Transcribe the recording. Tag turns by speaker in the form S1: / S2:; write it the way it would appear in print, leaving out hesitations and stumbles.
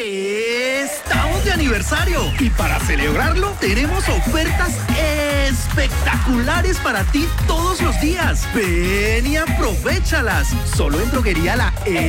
S1: Estamos de aniversario y para celebrarlo tenemos ofertas espectaculares para ti todos los días. Ven y aprovéchalas. Solo en Droguería La